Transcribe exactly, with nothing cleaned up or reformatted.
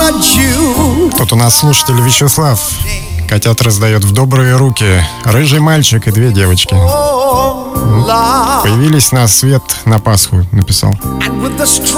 Тут у нас слушатель Вячеслав. Котят раздает в добрые руки. Рыжий мальчик и две девочки. Появились на свет на Пасху, написал.